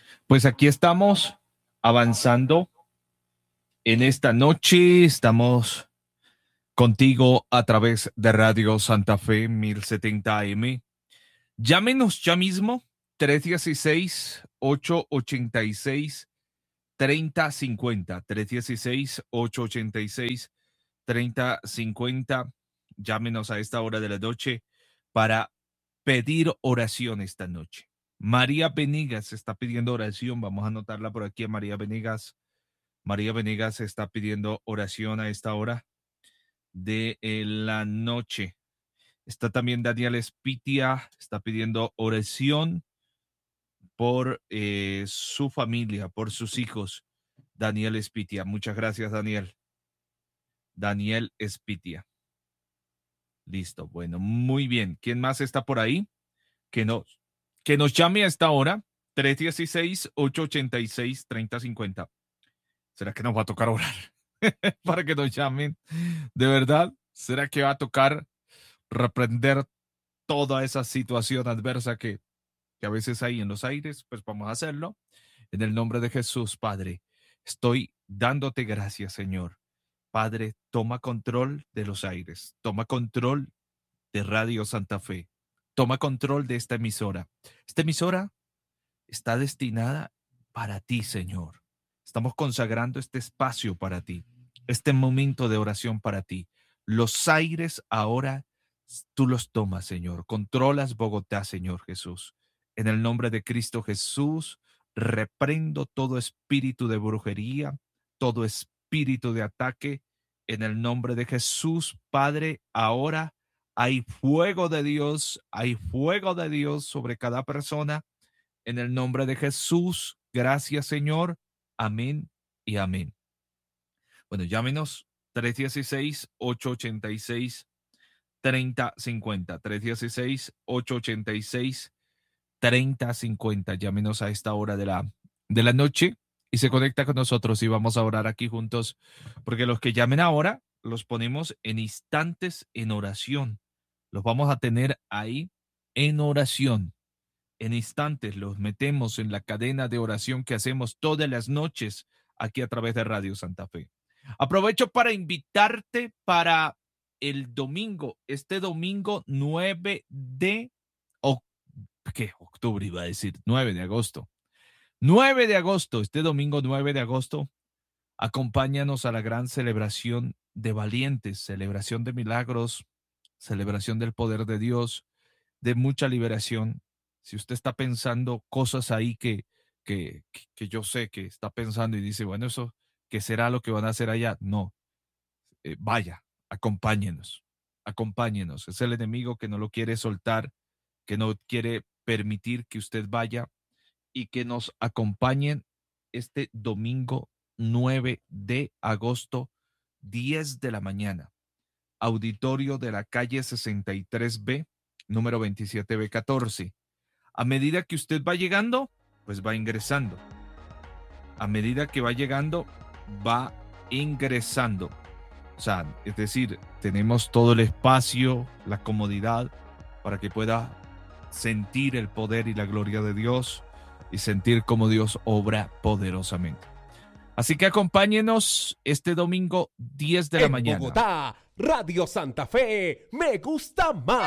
Pues aquí estamos avanzando en esta noche. Estamos contigo a través de Radio Santa Fe 1070 AM. Llámenos ya mismo 316-886-3050. 316-886-3050. Llámenos a esta hora de la noche para pedir oración esta noche. María Venegas está pidiendo oración. Vamos a anotarla por aquí a María Venegas. María Venegas está pidiendo oración a esta hora de la noche. Está también Daniel Espitia, está pidiendo oración por su familia, por sus hijos. Daniel Espitia. Muchas gracias, Daniel. Daniel Espitia. Listo. Bueno, muy bien. ¿Quién más está por ahí? Que nos llame a esta hora. 316-886-3050. ¿Será que nos va a tocar orar para que nos llamen? ¿De verdad? ¿Será que va a tocar reprender toda esa situación adversa que a veces hay en los aires? Pues vamos a hacerlo. En el nombre de Jesús, Padre, estoy dándote gracias, Señor. Padre, toma control de los aires. Toma control de Radio Santa Fe. Toma control de esta emisora. Esta emisora está destinada para ti, Señor. Estamos consagrando este espacio para ti, este momento de oración para ti. Los aires ahora tú los tomas, Señor. Controlas Bogotá, Señor Jesús. En el nombre de Cristo Jesús, reprendo todo espíritu de brujería, todo espíritu de ataque. En el nombre de Jesús, Padre, ahora hay fuego de Dios sobre cada persona. En el nombre de Jesús, gracias, Señor. Amén y amén. Bueno, llámenos 316-886-3050. 316-886-3050. Llámenos a esta hora de la noche y se conecta con nosotros y vamos a orar aquí juntos, porque los que llamen ahora los ponemos en instantes en oración. Los vamos a tener ahí en oración. En instantes los metemos en la cadena de oración que hacemos todas las noches aquí a través de Radio Santa Fe. Aprovecho para invitarte para el domingo, este domingo 9 de octubre, iba a decir 9 de agosto. 9 de agosto, este domingo 9 de agosto, acompáñanos a la gran celebración de valientes, celebración de milagros, celebración del poder de Dios, de mucha liberación. Si usted está pensando cosas ahí que yo sé que está pensando y dice, bueno, eso, ¿qué será lo que van a hacer allá? No, vaya, acompáñenos. Es el enemigo que no lo quiere soltar, que no quiere permitir que usted vaya y que nos acompañen este domingo 9 de agosto, 10 de la mañana. Auditorio de la calle 63B, número 27B14. A medida que usted va llegando, pues va ingresando. A medida que va llegando, va ingresando. O sea, es decir, tenemos todo el espacio, la comodidad para que pueda sentir el poder y la gloria de Dios y sentir cómo Dios obra poderosamente. Así que acompáñenos este domingo 10 de la mañana. Bogotá, Radio Santa Fe, me gusta más.